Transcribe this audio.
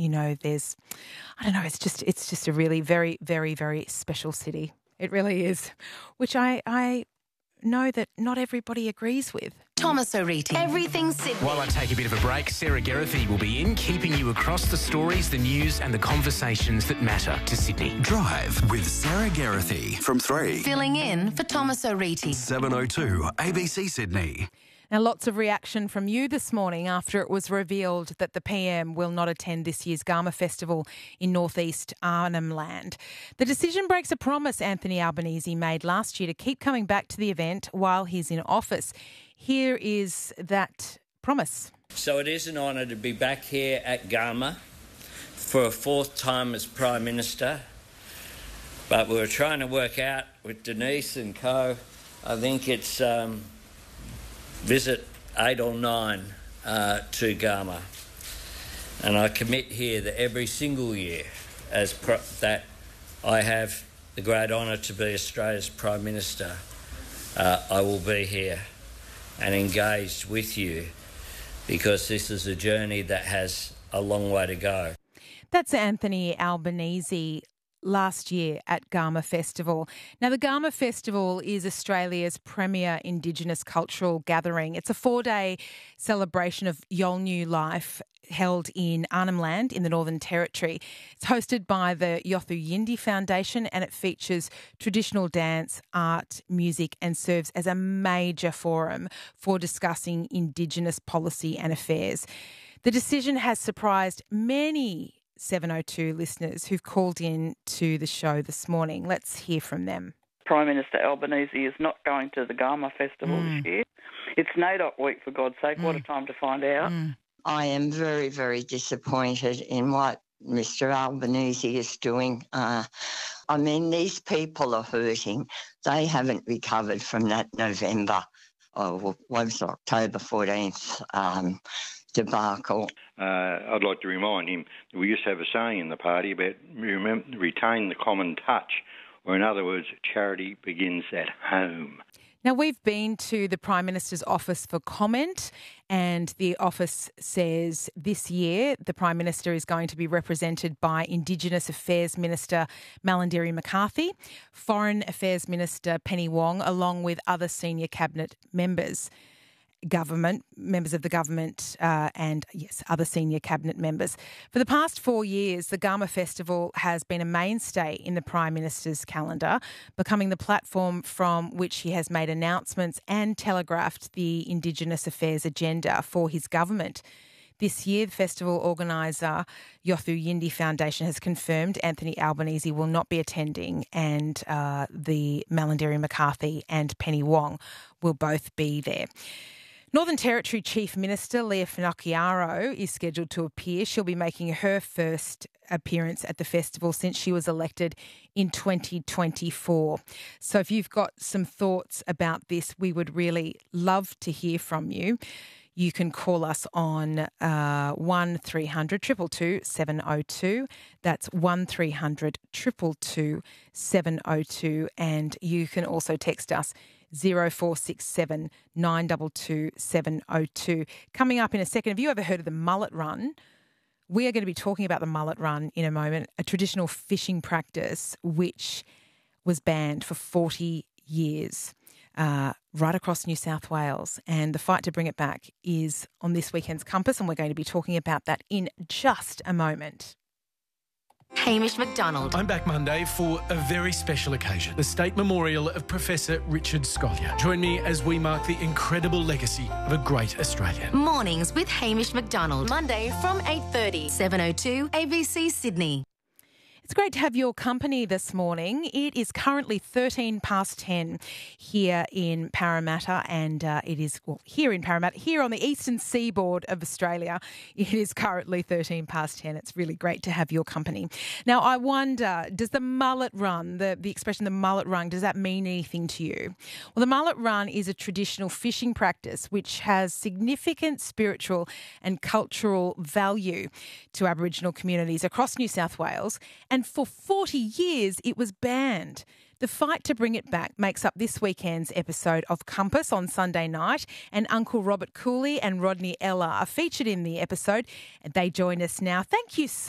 there's, I don't know, it's just a really very, very, very special city. It really is, which I know that not everybody agrees with. Thomas O'Reilly. Everything Sydney. While I take a bit of a break, Sarah Geraghty will be in, keeping you across the stories, the news and the conversations that matter to Sydney. Drive with Sarah Geraghty from 3. Filling in for Thomas O'Reilly. 7:02 ABC Sydney. Now, lots of reaction from you this morning after it was revealed that the PM will not attend this year's Garma Festival in northeast Arnhem Land. The decision breaks a promise Anthony Albanese made last year to keep coming back to the event while he's in office. Here is that promise. So it is an honour to be back here at Garma for a fourth time as Prime Minister. But we were trying to work out with Denise and co. I think it's visit 8 or 9 to Garma. And I commit here that every single year that I have the great honour to be Australia's Prime Minister, I will be here and engaged with you, because this is a journey that has a long way to go. That's Anthony Albanese last year at Garma Festival. Now, the Garma Festival is Australia's premier Indigenous cultural gathering. It's a 4-day celebration of Yolngu life held in Arnhem Land in the Northern Territory. It's hosted by the Yothu Yindi Foundation, and it features traditional dance, art, music, and serves as a major forum for discussing Indigenous policy and affairs. The decision has surprised many 702 listeners who've called in to the show this morning. Let's hear from them. Prime Minister Albanese is not going to the Garma Festival this year. It's NAIDOC week, for God's sake. What a time to find out. I am very, very disappointed in what Mr Albanese is doing. These people are hurting. They haven't recovered from that October 14th debacle. I'd like to remind him that we used to have a saying in the party about retain the common touch, or in other words, charity begins at home. Now, we've been to the Prime Minister's office for comment, and the office says this year the Prime Minister is going to be represented by Indigenous Affairs Minister Malarndirri McCarthy, Foreign Affairs Minister Penny Wong, along with other senior cabinet members of the government and, yes, other senior cabinet members. For the past 4 years, the Garma Festival has been a mainstay in the Prime Minister's calendar, becoming the platform from which he has made announcements and telegraphed the Indigenous Affairs agenda for his government. This year, the festival organiser Yothu Yindi Foundation has confirmed Anthony Albanese will not be attending, and the Malarndirri McCarthy and Penny Wong will both be there. Northern Territory Chief Minister Leah Finocchiaro is scheduled to appear. She'll be making her first appearance at the festival since she was elected in 2024. So if you've got some thoughts about this, we would really love to hear from you. You can call us on 1300 222 702. That's 1300 222 702. And you can also text us 0467 922 702. Coming up in a second, have you ever heard of the mullet run? We are going to be talking about the mullet run in a moment, a traditional fishing practice which was banned for 40 years right across New South Wales. And the fight to bring it back is on this weekend's Compass, and we're going to be talking about that in just a moment. Hamish McDonald. I'm back Monday for a very special occasion, the State Memorial of Professor Richard Scolyer. Join me as we mark the incredible legacy of a great Australian. Mornings with Hamish McDonald. Monday from 8:30. 702 ABC Sydney. It's great to have your company this morning. It is currently 13 past 10 here in Parramatta, and it is, here in Parramatta, here on the eastern seaboard of Australia, it is currently 13 past 10. It's really great to have your company. Now, I wonder, does the mullet run, the expression the mullet run, does that mean anything to you? Well, the mullet run is a traditional fishing practice which has significant spiritual and cultural value to Aboriginal communities across New South Wales, and for 40 years it was banned. The fight to bring it back makes up this weekend's episode of Compass on Sunday night, and Uncle Robert Cooley and Rodney Ella are featured in the episode. They join us now. Thank you so